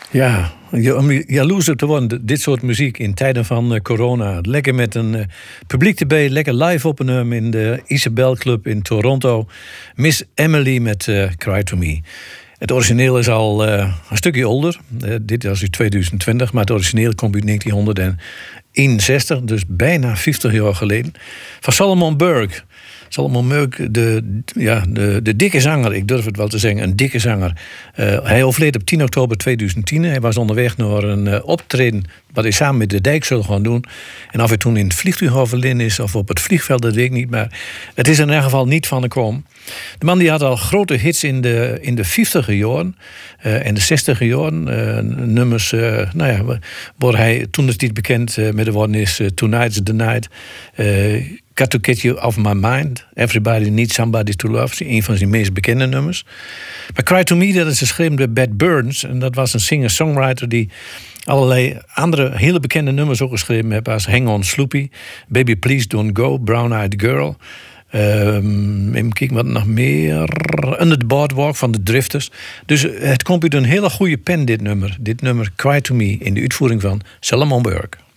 Ja, om jaloers op te worden, dit soort muziek in tijden van corona. Lekker met een publiek erbij, lekker live opnemen in de Isabel Club in Toronto. Miss Emily met Cry to Me. Het origineel is al een stukje ouder. Dit is uit 2020, maar het origineel komt uit 1961, dus bijna 50 jaar geleden. Van Solomon Burke. Solomon Burke, de dikke zanger, ik durf het wel te zeggen, een dikke zanger. Hij overleed op 10 oktober 2010. Hij was onderweg naar een optreden wat hij samen met de Dijk zou gaan doen. En of hij toen in het vliegtuig overleden is of op het vliegveld, dat weet ik niet. Maar het is in ieder geval niet van gekomen. De man die had al grote hits in de 50e jaren en de 60e jaren. Nummers, waar hij toen is niet bekend met de woorden is Tonight's the Night. Got to Get You Off My Mind. Everybody Needs Somebody to Love. Een van zijn meest bekende nummers. Maar Cry to Me, dat is geschreven door Bad Burns. En dat was een singer-songwriter die allerlei andere hele bekende nummers ook geschreven heeft. Als Hang On Sloopy, Baby Please Don't Go, Brown Eyed Girl. Even kijken wat nog meer. Under the Boardwalk van de Drifters. Dus het komt uit een hele goede pen, dit nummer. Dit nummer Cry to Me in de uitvoering van Solomon Burke.